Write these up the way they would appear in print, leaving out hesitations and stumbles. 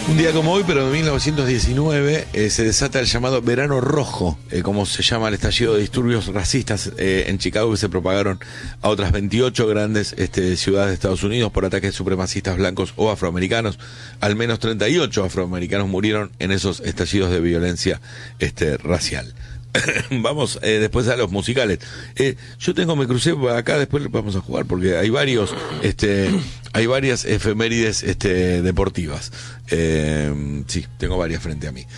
Un día como hoy, pero en 1919, se desata el llamado Verano Rojo, como se llama el estallido de disturbios racistas en Chicago, que se propagaron a otras 28 grandes ciudades de Estados Unidos por ataques supremacistas blancos o afroamericanos. Al menos 38 afroamericanos murieron en esos estallidos de violencia racial. Vamos después a los musicales. Me crucé acá, después vamos a jugar porque hay varias efemérides deportivas. Sí, tengo varias frente a mí.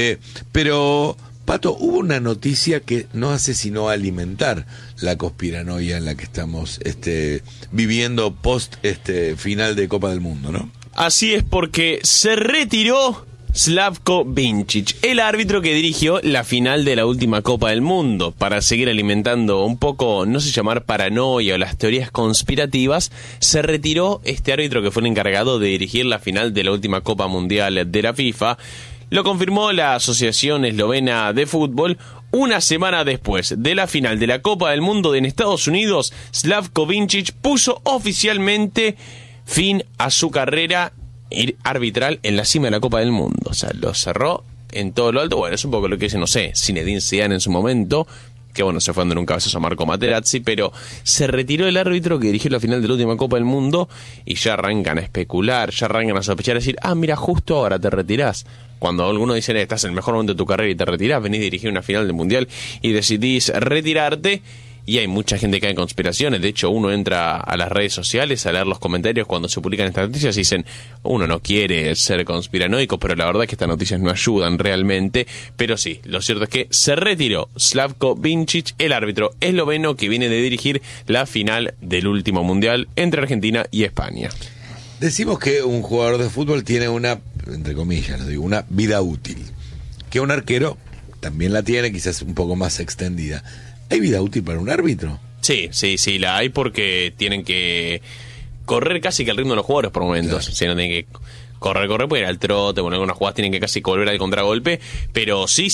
Pero, Pato, hubo una noticia que no hace sino alimentar la conspiranoia en la que estamos viviendo post final de Copa del Mundo, ¿no? Así es, porque se retiró Slavko Vincic, el árbitro que dirigió la final de la última Copa del Mundo. Para seguir alimentando un poco, no sé llamar paranoia o las teorías conspirativas, se retiró este árbitro que fue el encargado de dirigir la final de la última Copa Mundial de la FIFA. Lo confirmó la Asociación Eslovena de Fútbol. Una semana después de la final de la Copa del Mundo en Estados Unidos, Slavko Vincic puso oficialmente fin a su carrera arbitral en la cima de la Copa del Mundo. O sea, lo cerró en todo lo alto. Bueno, es un poco lo que dice, no sé, Zinedine Zidane en su momento, que bueno, se fue dando un cabezazo a Marco Materazzi, pero se retiró el árbitro que dirigió la final de la última Copa del Mundo y ya arrancan a especular, ya arrancan a sospechar, a decir, mira, justo ahora te retirás. Cuando algunos dicen, estás en el mejor momento de tu carrera y te retirás, venís a dirigir una final del Mundial y decidís retirarte. Y hay mucha gente que cae en conspiraciones. De hecho, uno entra a las redes sociales a leer los comentarios cuando se publican estas noticias y dicen, uno no quiere ser conspiranoico, pero la verdad es que estas noticias no ayudan realmente. Pero sí, lo cierto es que se retiró Slavko Vincic, el árbitro esloveno que viene de dirigir la final del último mundial entre Argentina y España. Decimos que un jugador de fútbol tiene una, entre comillas, lo digo, una vida útil. Que un arquero también la tiene, quizás un poco más extendida. ¿Hay vida útil para un árbitro? Sí, la hay porque tienen que correr casi que al ritmo de los jugadores por momentos. Claro. Si no tienen que correr, puede ir al trote, bueno, algunas jugadas tienen que casi volver al contragolpe, pero sí,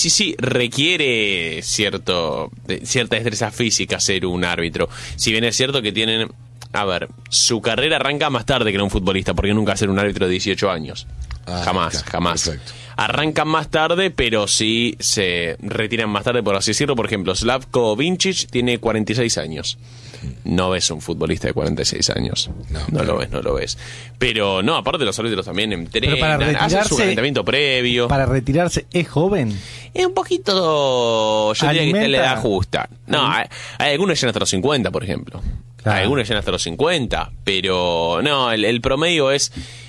requiere cierta destreza física ser un árbitro. Si bien es cierto que tienen, su carrera arranca más tarde que un futbolista, porque nunca ser un árbitro de 18 años. Jamás. Perfecto. Arrancan más tarde, pero sí se retiran más tarde, por así decirlo. Por ejemplo, Slavko Vincic tiene 46 años. No ves un futbolista de 46 años. No lo ves. Pero no, aparte los árbitros también entrenan, hacen su calentamiento previo. ¿Para retirarse es joven? Es un poquito, yo diría que está en la edad justa. No, hay algunos llegan hasta los 50, por ejemplo. Claro. Algunos llegan hasta los 50, pero no, el promedio es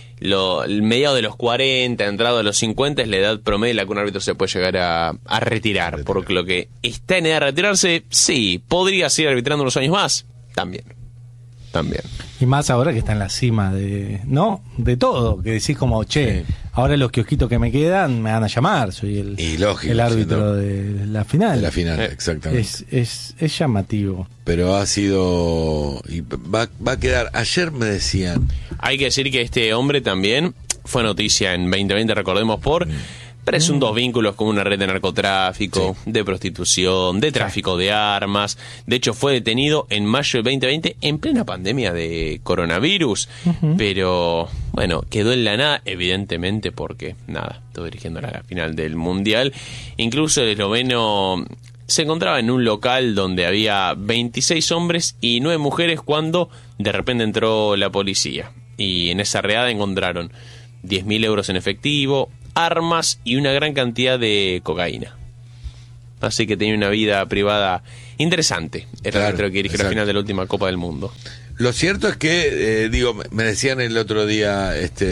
el mediado de los 40, entrado a los 50 es la edad promedio en la que un árbitro se puede llegar a retirar. Porque lo que está en edad de retirarse, sí, podría seguir arbitrando unos años más, también. Y más ahora que está en la cima de todo, que decís como, ahora los kiosquitos que me quedan me van a llamar, soy el árbitro de la final. De la final, exactamente. Es llamativo. Pero ha sido, y va a quedar, ayer me decían. Hay que decir que este hombre también fue noticia en 2020, recordemos, por presuntos vínculos con una red de narcotráfico, de prostitución, de tráfico de armas. De hecho, fue detenido en mayo de 2020 en plena pandemia de coronavirus. Pero, bueno, quedó en la nada, evidentemente, porque, estuvo dirigiendo la final del Mundial. Incluso el esloveno se encontraba en un local donde había 26 hombres y 9 mujeres cuando de repente entró la policía. Y en esa redada encontraron 10.000 euros en efectivo, armas y una gran cantidad de cocaína. Así que tenía una vida privada interesante. El árbitro que dirigió la final de la última Copa del Mundo. Lo cierto es que, me decían el otro día,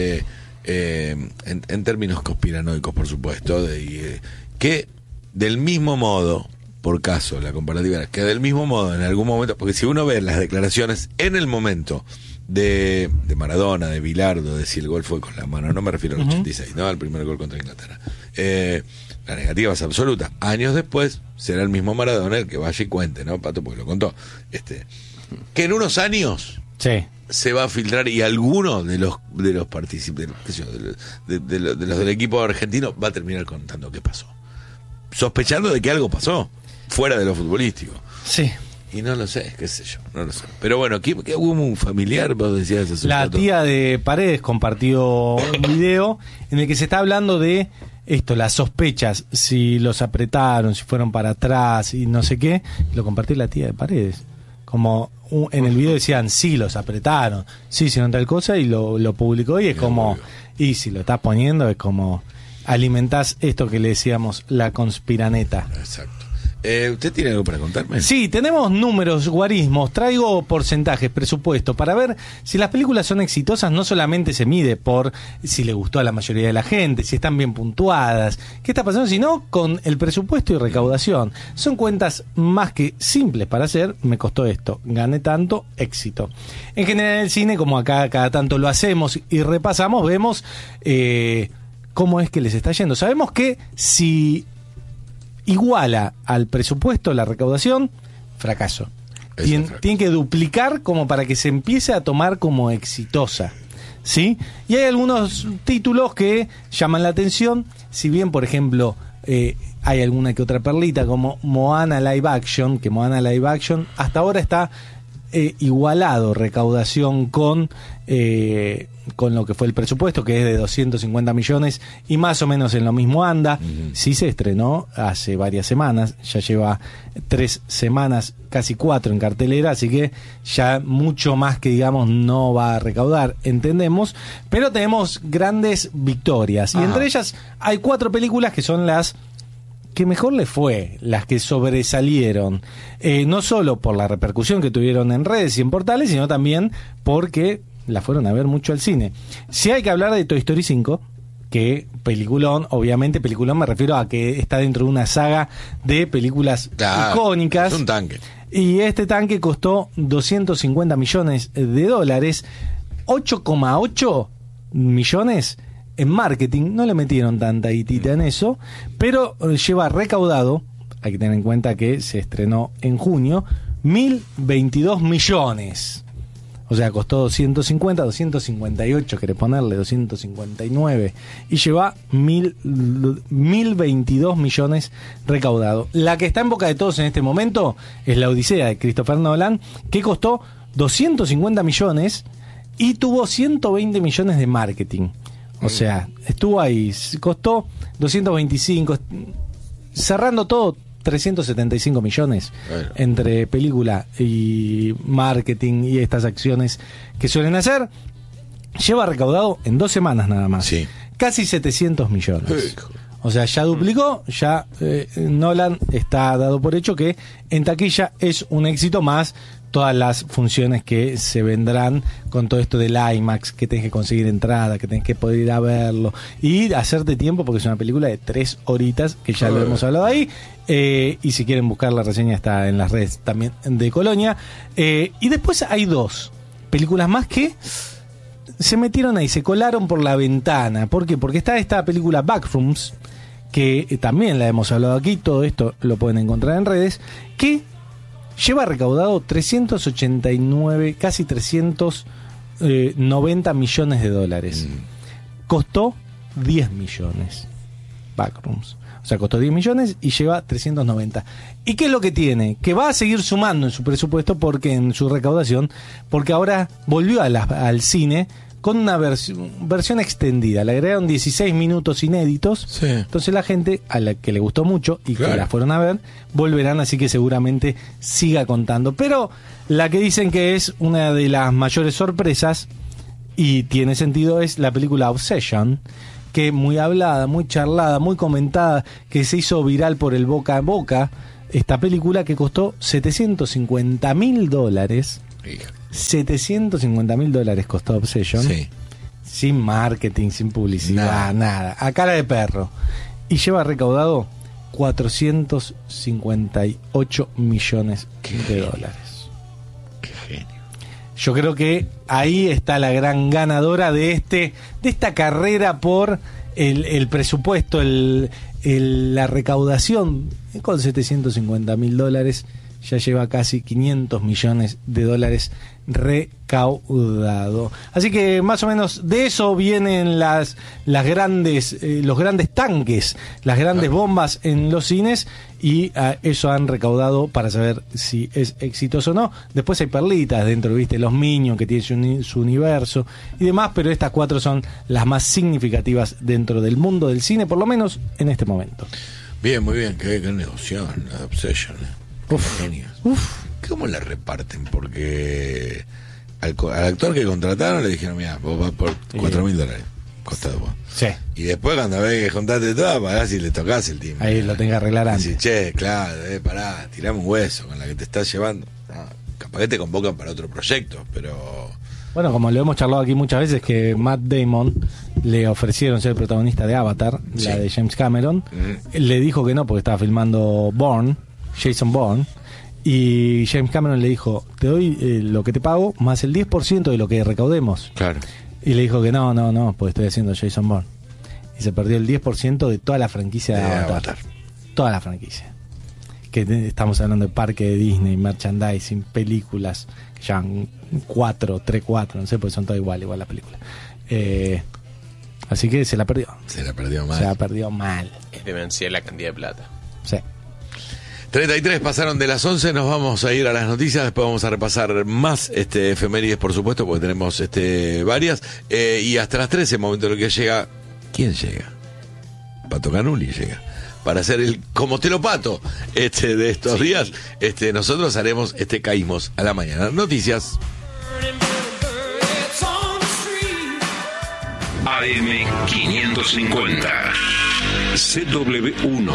en términos conspiranoicos, por supuesto, que del mismo modo, por caso, la comparativa, que del mismo modo en algún momento, porque si uno ve las declaraciones en el momento de Maradona, de Bilardo, de si el gol fue con la mano, no me refiero al 86, al primer gol contra Inglaterra, la negativa es absoluta. Años después será el mismo Maradona el que vaya y cuente, Pato, porque lo contó, que en unos años se va a filtrar y alguno de los participantes, de los del equipo argentino va a terminar contando qué pasó, sospechando de que algo pasó fuera de lo futbolístico. Sí. Y no lo sé, qué sé yo, no lo sé. Pero bueno, ¿qué hubo un familiar? Vos decías hace La tía de Paredes compartió un video en el que se está hablando de esto, las sospechas, si los apretaron, si fueron para atrás y no sé qué. Lo compartió la tía de Paredes. Como en el video decían, sí, los apretaron, sí, hicieron tal cosa, y lo publicó, y es como, y si lo estás poniendo, es como alimentás esto que le decíamos, la conspiraneta. Exacto. ¿Usted tiene algo para contarme? Sí, tenemos números, guarismos, traigo porcentajes, presupuesto, para ver si las películas son exitosas. No solamente se mide por si le gustó a la mayoría de la gente, si están bien puntuadas, qué está pasando, sino con el presupuesto y recaudación. Son cuentas más que simples para hacer. Me costó esto, gané tanto, éxito. En general en el cine, como acá cada tanto lo hacemos y repasamos, vemos cómo es que les está yendo. Sabemos que si iguala al presupuesto la recaudación, fracaso. Tiene que duplicar como para que se empiece a tomar como exitosa, ¿sí? Y hay algunos títulos que llaman la atención, si bien, por ejemplo, hay alguna que otra perlita como Moana Live Action, que Moana Live Action hasta ahora está igualado recaudación con lo que fue el presupuesto, que es de 250 millones, y más o menos en lo mismo anda. Sí se estrenó hace varias semanas, ya lleva 3 semanas, casi 4 en cartelera, así que ya mucho más que digamos no va a recaudar, entendemos, pero tenemos grandes victorias, y entre ellas hay 4 películas que son las que mejor le fue, las que sobresalieron, no solo por la repercusión que tuvieron en redes y en portales, sino también porque la fueron a ver mucho al cine. Si hay que hablar de Toy Story 5, que peliculón, obviamente peliculón me refiero a que está dentro de una saga de películas icónicas. Es un tanque. Y este tanque costó $250 millones, 8,8 millones en marketing. No le metieron tanta guitita en eso, pero lleva recaudado, hay que tener en cuenta que se estrenó en junio, 1.022 millones. O sea, costó 250, 258, querés ponerle 259, y lleva 1.022 millones recaudado. La que está en boca de todos en este momento es La Odisea de Christopher Nolan, que costó 250 millones y tuvo 120 millones de marketing. O sea, estuvo ahí, costó 225, cerrando todo 375 millones entre película y marketing y estas acciones que suelen hacer. Lleva recaudado en 2 semanas nada más, casi 700 millones. O sea, ya duplicó, ya Nolan está dado por hecho que en taquilla es un éxito, más todas las funciones que se vendrán con todo esto del IMAX, que tenés que conseguir entrada, que tenés que poder ir a verlo y hacerte tiempo, porque es una película de 3 horitas, que ya lo hemos hablado ahí, y si quieren buscar la reseña está en las redes también de Colonia. Y después hay 2 películas más que se metieron ahí, se colaron por la ventana. ¿Por qué? Porque está esta película Backrooms, que también la hemos hablado aquí, todo esto lo pueden encontrar en redes, que lleva recaudado 389, casi 390 millones de dólares. Costó 10 millones Backrooms. O sea, costó 10 millones y lleva 390. ¿Y qué es lo que tiene? Que va a seguir sumando en su presupuesto, porque en su recaudación, porque ahora volvió al cine con una versión extendida. Le agregaron 16 minutos inéditos. Entonces la gente, a la que le gustó mucho y que la fueron a ver, volverán, así que seguramente siga contando. Pero la que dicen que es una de las mayores sorpresas, y tiene sentido, es la película Obsession, que muy hablada, muy charlada, muy comentada, que se hizo viral por el boca a boca. Esta película que costó $750.000. 750 $750.000 costó Obsession. Sin marketing, sin publicidad, nada. A cara de perro. Y lleva recaudado 458 millones de dólares. Qué genio. Yo creo que ahí está la gran ganadora de esta carrera por el presupuesto, la recaudación. Con $750.000 ya lleva casi 500 millones de dólares recaudado. Así que más o menos de eso vienen las grandes los grandes tanques, las grandes bombas en los cines, y eso han recaudado para saber si es exitoso o no. Después hay perlitas dentro, viste, los Minions que tienen su universo y demás, pero estas 4 son las más significativas dentro del mundo del cine, por lo menos en este momento. Bien, muy bien, qué negocio, la Obsession. ¿Cómo la reparten? Porque al actor que contrataron le dijeron, mira, vos vas por $4.000 costado vos. Sí. Y después cuando ves que juntaste todo, pagás y le tocás el timbre. Ahí lo tenés que arreglar antes. Decís, che, claro, pará, tirame un hueso con la que te estás llevando. No, capaz que te convocan para otro proyecto, pero... Bueno, como lo hemos charlado aquí muchas veces, que Matt Damon le ofrecieron ser protagonista de Avatar, sí, la de James Cameron. Le dijo que no porque estaba filmando Jason Bourne. Y James Cameron le dijo, te doy lo que te pago más el 10% de lo que recaudemos. Claro. Y le dijo que no, porque estoy haciendo Jason Bourne. Y se perdió el 10% de toda la franquicia de Avatar. Toda la franquicia. Que estamos hablando de parque de Disney, merchandising, películas, que llevan 3, 4, no sé, porque son todas igual la película. Así que se la perdió. Se la perdió mal. Es demencial la cantidad de plata. Sí. 33 pasaron de las 11, nos vamos a ir a las noticias, después vamos a repasar más efemérides, por supuesto, porque tenemos varias, y hasta las 13, momento en el que llega, ¿quién llega? Pato Canuli llega, para hacer el como te lo pato de estos días. Nosotros haremos Caímos a la mañana. Noticias. AM 550 CW1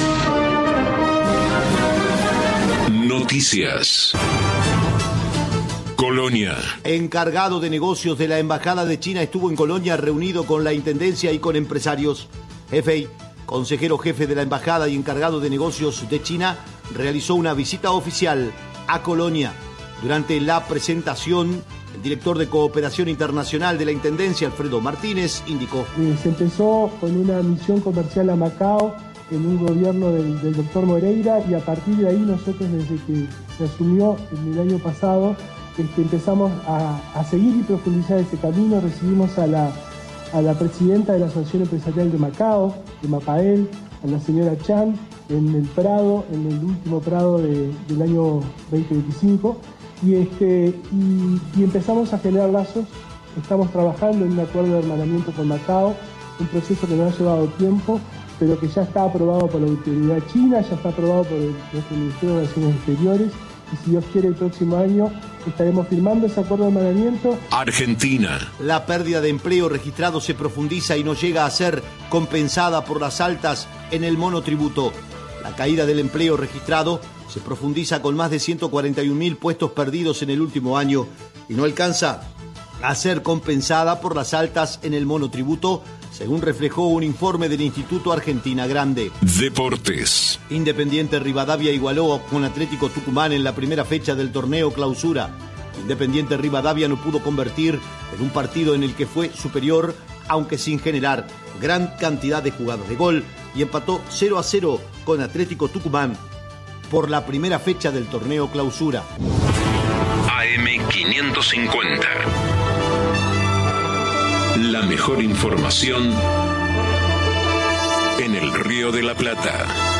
Noticias. Colonia. Encargado de negocios de la Embajada de China estuvo en Colonia reunido con la Intendencia y con empresarios. Hefei, consejero jefe de la Embajada y encargado de negocios de China, realizó una visita oficial a Colonia. Durante la presentación, el director de Cooperación Internacional de la Intendencia, Alfredo Martínez, indicó: se empezó con una misión comercial a Macao en un gobierno del doctor Moreira, y a partir de ahí nosotros, desde que se asumió en el año pasado, empezamos a seguir y profundizar ese camino. Recibimos a la presidenta de la Asociación Empresarial de Macao, de Mapael, a la señora Chan, en el Prado, en el último Prado del año 2025, y empezamos a generar lazos. Estamos trabajando en un acuerdo de hermanamiento con Macao, un proceso que nos ha llevado tiempo, pero que ya está aprobado por la autoridad china, ya está aprobado por nuestro Ministerio de Relaciones Exteriores, y si Dios quiere el próximo año estaremos firmando ese acuerdo de hermanamiento. Argentina. La pérdida de empleo registrado se profundiza y no llega a ser compensada por las altas en el monotributo. La caída del empleo registrado se profundiza con más de 141.000 puestos perdidos en el último año y no alcanza a ser compensada por las altas en el monotributo, según reflejó un informe del Instituto Argentina Grande. Deportes. Independiente Rivadavia igualó con Atlético Tucumán en la primera fecha del torneo Clausura. Independiente Rivadavia no pudo convertir en un partido en el que fue superior, aunque sin generar gran cantidad de jugadas de gol, y empató 0-0 con Atlético Tucumán por la primera fecha del torneo Clausura. AM 550. La mejor información en el Río de la Plata.